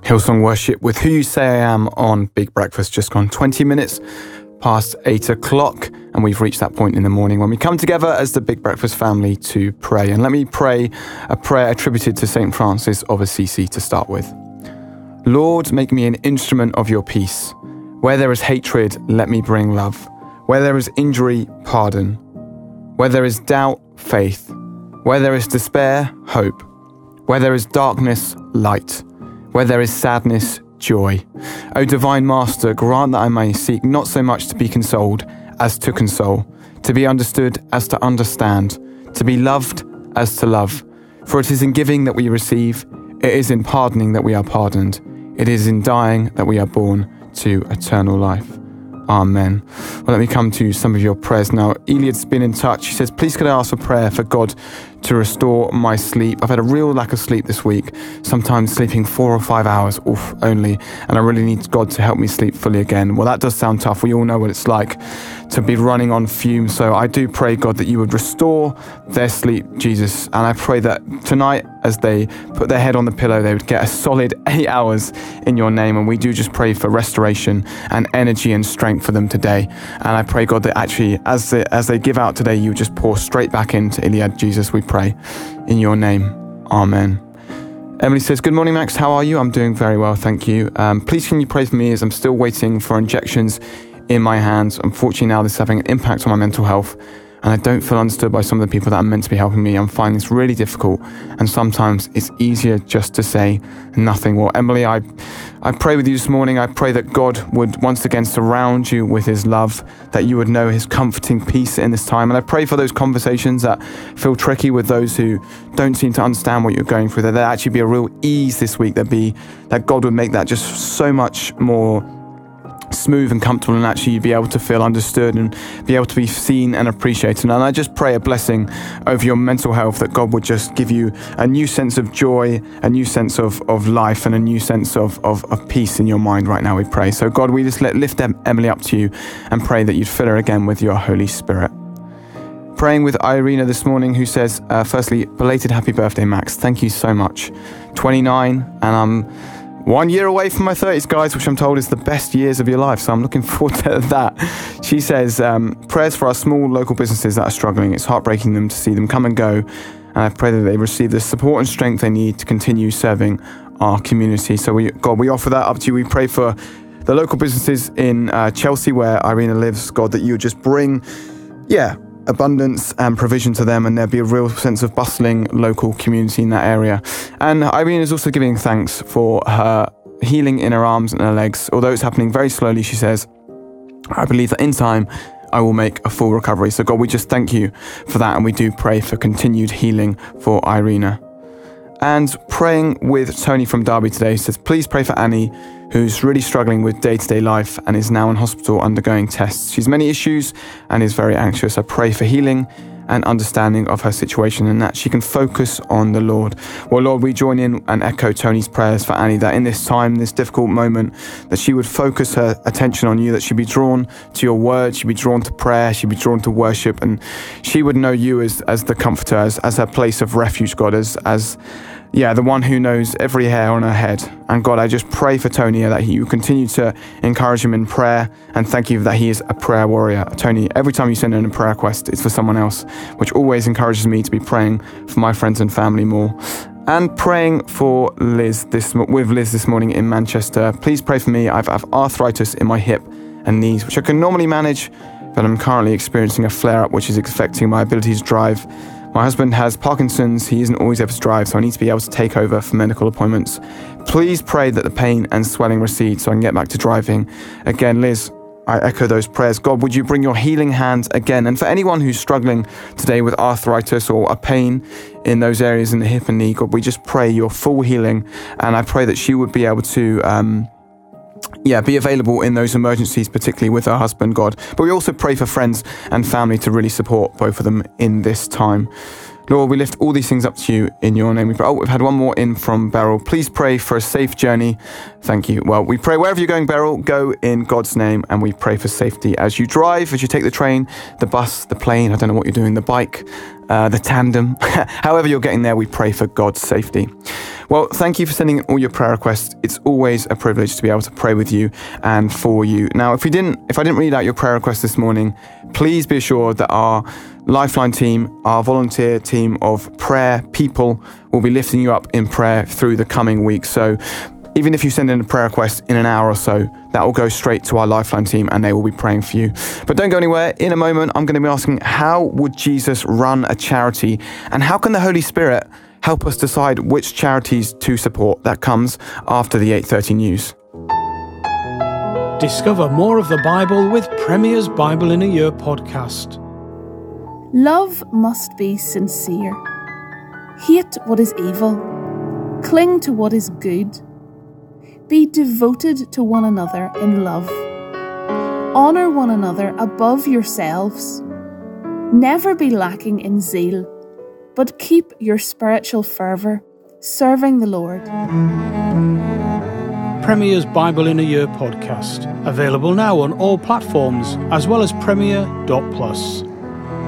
Hillsong Worship with Who You Say I Am on Big Breakfast, just gone 20 minutes past 8 o'clock, and we've reached that point in the morning when we come together as the Big Breakfast family to pray. And let me pray a prayer attributed to St. Francis of Assisi to start with. Lord, make me an instrument of your peace. Where there is hatred, let me bring love. Where there is injury, pardon. Where there is doubt, faith. Where there is despair, hope. Where there is darkness, light. Where there is sadness, joy. O Divine Master, grant that I may seek not so much to be consoled as to console, to be understood as to understand, to be loved as to love. For it is in giving that we receive, it is in pardoning that we are pardoned, it is in dying that we are born to eternal life. Amen. Well, let me come to some of your prayers now. Eliad's been in touch. He says, please could I ask for prayer for God to restore my sleep? I've had a real lack of sleep this week, sometimes sleeping 4 or 5 hours only, and I really need God to help me sleep fully again. Well, that does sound tough. We all know what it's like to be running on fumes. So I do pray, God, that you would restore their sleep, Jesus. And I pray that tonight, as they put their head on the pillow, they would get a solid 8 hours in your name. And we do just pray for restoration and energy and strength for them today. And I pray, God, that actually as they give out today, you just pour straight back into Iliad, Jesus, we pray in your name. Amen. Emily says, good morning, Max. How are you? I'm doing very well, thank you. Please can you pray for me as I'm still waiting for injections in my hands. Unfortunately, now this is having an impact on my mental health, and I don't feel understood by some of the people that are meant to be helping me. I'm finding this really difficult, and sometimes it's easier just to say nothing. Well, Emily, I pray with you this morning. I pray that God would once again surround you with his love, that you would know his comforting peace in this time. And I pray for those conversations that feel tricky with those who don't seem to understand what you're going through, that there actually be a real ease this week, that God would make that just so much more smooth and comfortable, and actually you'd be able to feel understood and be able to be seen and appreciated. And I just pray a blessing over your mental health, that God would just give you a new sense of joy, a new sense of life, and a new sense of peace in your mind right now, we pray. So God, we just lift Emily up to you and pray that you'd fill her again with your Holy Spirit. Praying with Irina this morning, who says, firstly, belated happy birthday, Max. Thank you so much. 29, and I'm 1 year away from my 30s, guys, which I'm told is the best years of your life. So I'm looking forward to that. She says, prayers for our small local businesses that are struggling. It's heartbreaking them to see them come and go. And I pray that they receive the support and strength they need to continue serving our community. So God, we offer that up to you. We pray for the local businesses in Chelsea, where Irina lives. God, that you would just bring, abundance and provision to them, and there'd be a real sense of bustling local community in that area. And Irene is also giving thanks for her healing in her arms and her legs. Although it's happening very slowly, she says, I believe that in time I will make a full recovery. So God, we just thank you for that, and we do pray for continued healing for Irina. And praying with Tony from Derby today, says, please pray for Annie, who's really struggling with day-to-day life and is now in hospital undergoing tests. She's many issues and is very anxious. I pray for healing and understanding of her situation, and that she can focus on the Lord. Well, Lord, we join in and echo Tony's prayers for Annie, that in this time, this difficult moment, that she would focus her attention on you, that she'd be drawn to your word, she'd be drawn to prayer, she'd be drawn to worship, and she would know you as the comforter, as her place of refuge, God, as the one who knows every hair on her head. And God, I just pray for Tony that you continue to encourage him in prayer, and thank you that he is a prayer warrior. Tony, every time you send in a prayer request, it's for someone else, which always encourages me to be praying for my friends and family more. And praying for Liz this morning in Manchester. Please pray for me. I have arthritis in my hip and knees, which I can normally manage, but I'm currently experiencing a flare-up which is affecting my ability to drive. My husband has Parkinson's. He isn't always able to drive, so I need to be able to take over for medical appointments. Please pray that the pain and swelling recede so I can get back to driving. Again, Liz, I echo those prayers. God, would you bring your healing hands again? And for anyone who's struggling today with arthritis or a pain in those areas in the hip and knee, God, we just pray your full healing. And I pray that she would be able to be available in those emergencies, particularly with her husband, God. But we also pray for friends and family to really support both of them in this time. Lord, we lift all these things up to you in your name. We've had one more in from Beryl. Please pray for a safe journey. Thank you. Well, we pray wherever you're going, Beryl, go in God's name, and we pray for safety as you drive, as you take the train, the bus, the plane, I don't know what you're doing, the bike, the tandem. However you're getting there, we pray for God's safety. Well, thank you for sending in all your prayer requests. It's always a privilege to be able to pray with you and for you. Now, if I didn't read out your prayer request this morning, please be assured that our Lifeline team, our volunteer team of prayer people, will be lifting you up in prayer through the coming weeks. So even if you send in a prayer request in an hour or so, that will go straight to our Lifeline team and they will be praying for you. But don't go anywhere. In a moment, I'm going to be asking, how would Jesus run a charity? And how can the Holy Spirit help us decide which charities to support? That comes after the 8:30 news. Discover more of the Bible with Premier's Bible in a Year podcast. Love must be sincere. Hate what is evil. Cling to what is good. Be devoted to one another in love. Honour one another above yourselves. Never be lacking in zeal, but keep your spiritual fervour, serving the Lord. Premier's Bible in a Year podcast, available now on all platforms, as well as Premier.plus.